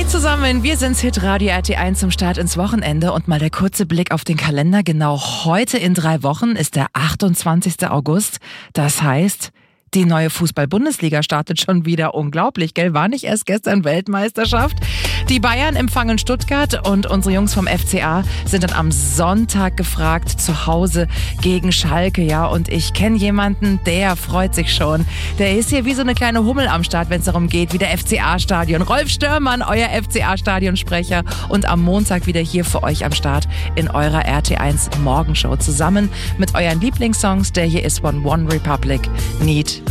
Hi zusammen, wir sind's Hitradio RT1 zum Start ins Wochenende und mal der kurze Blick auf den Kalender. Genau heute in 3 Wochen ist der 28. August. Das heißt, die neue Fußball-Bundesliga startet schon wieder. Unglaublich, gell? War nicht erst gestern Weltmeisterschaft? Die Bayern empfangen Stuttgart und unsere Jungs vom FCA sind dann am Sonntag gefragt zu Hause gegen Schalke. Ja, und ich kenne jemanden, der freut sich schon. Der ist hier wie so eine kleine Hummel am Start, wenn es darum geht, wie der FCA-Stadion. Rolf Störmann, euer FCA-Stadionsprecher und am Montag wieder hier für euch am Start in eurer RT1 Morgenshow zusammen mit euren Lieblingssongs. Der hier ist von One Republic, Need